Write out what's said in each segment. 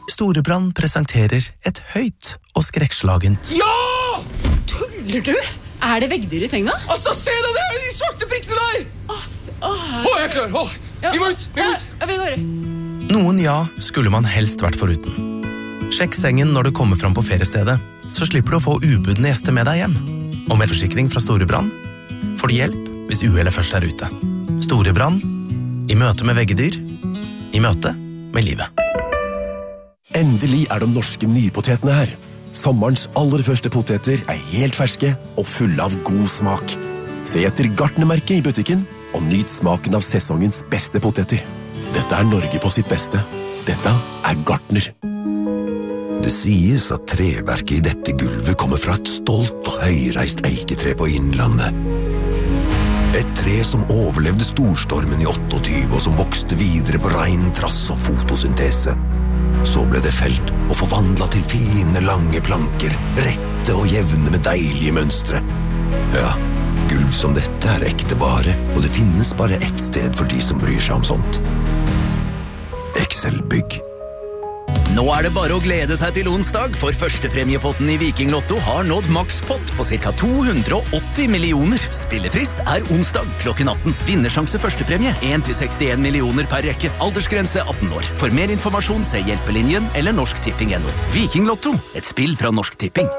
Storebrand presenterer et høyt og skrekkslagent. Ja! Tuller du? Er det veggdyr i senga? Altså, se deg der, de svarte prikkene der! Jeg er klar, vi må ut, Ja, vi går. Noen ja skulle man helst vært foruten. Sjekk sengen når du kommer fram på feriestedet, så slipper du å få ubudne gjester med deg hjem. Og med forsikring fra Storebrand får du hjelp hvis uhellet først er ute. Storebrand, i møte med veggedyr, i møte med livet. Endelig er de norske nypotetene her. Sommerens aller første poteter er helt ferske og fulle av god smak. Se etter Gartnermerket i butikken og nyt smaken av sesongens beste poteter. Dette er Norge på sitt beste. Dette er Gartner. Det sies at treverket i dette gulvet kommer fra et stolt og høyreist eiketre på Innlandet. Et tre som overlevde storstormen i 28 og som vokste videre på rein trass og fotosyntese. Så ble det felt og forvandlet til fine, lange planker, rette og jevne med deilige mønstre. Ja, gulv som dette er ekte vare, og det finnes bare ett sted for de som bryr seg om sånt. Excel-bygg. Nå er det bare å glede seg til onsdag, for førstepremiepotten i Viking Lotto har nådd makspott på ca. 280 millioner. Spillefrist er onsdag klokken 18. Vinnersjanse førstepremie 1-61 millioner per rekke. Aldersgrense 18 år. For mer informasjon se Hjelpelinjen eller Norsk Tipping.no. Viking Lotto, et spill fra Norsk Tipping.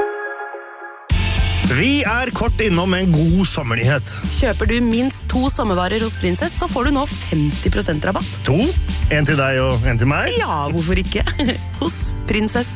Vi er kort innom en god sommernyhet. Kjøper du minst 2 sommervarer hos Prinsess, så får du nå 50% rabatt. 2? En til deg og en til meg? Ja, hvorfor ikke? Hos Prinsess.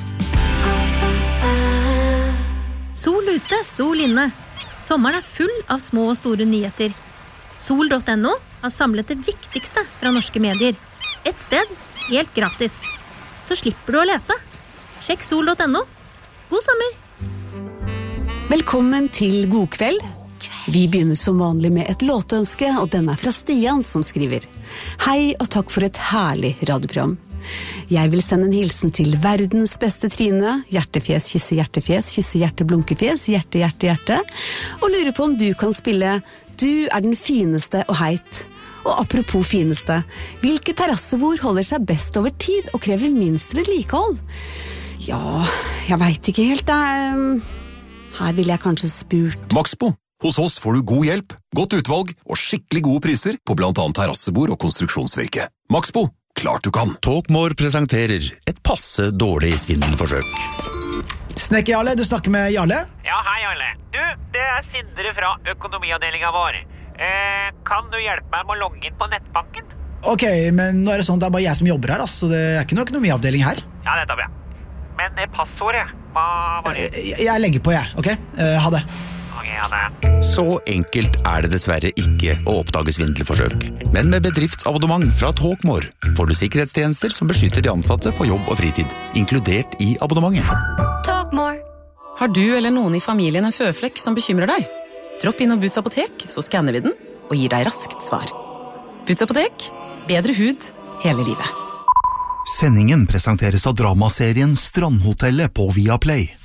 Sol ute, sol inne. Sommeren er full av små og store nyheter. Sol.no har samlet det viktigste fra norske medier. Et sted, helt gratis. Så slipper du å lete. Sjekk sol.no. God sommer! Velkommen til God kveld. Vi begynner som vanlig med et låtønske, og den er fra Stian som skriver: Hei og takk for et herlig radioprogram. Jeg vil sende en hilsen til verdens beste Trine, hjertefjes, kysse hjerte, blunkefjes, hjerte, hjerte, hjerte, og lurer på om du kan spille Du er den fineste og heit. Og apropos fineste, hvilke terrassebord holder seg best over tid og krever minst vedlikehold? Ja, jeg vet ikke helt, Her vil jeg kanskje spurt. Maxbo. Hos oss får du god hjelp, godt utvalg og skikkelig gode priser på blant annet terrassebord og konstruksjonsvirke. Maxbo. Klart du kan. Talkmore presenterer et passe dårlig svindelforsøk. Snekker Jarle, du snakker med Jarle? Ja, hei Jarle. Du, det er Sindre fra økonomiavdelingen vår. Kan du hjelpe meg med å logge inn på nettbanken? Ok, men nå er det sånn at det er bare jeg som jobber her, så det er ikke noe økonomiavdeling her. Ja, det tar vi. Men passordet, hva var det? Jeg legger på, ok? Ha det. Ok, ha det. Så enkelt er det dessverre ikke å oppdage svindelforsøk. Men med bedriftsabonnement fra Talkmore får du sikkerhetstjenester som beskytter de ansatte på jobb og fritid, inkludert i abonnementet. Talkmore. Har du eller noen i familien en føflekk som bekymrer deg? Dropp inn og Boots apotek, så skanner vi den og gir deg raskt svar. Boots apotek, bedre hud hele livet. Sendingen presenteres av dramaserien Strandhotellet på Viaplay.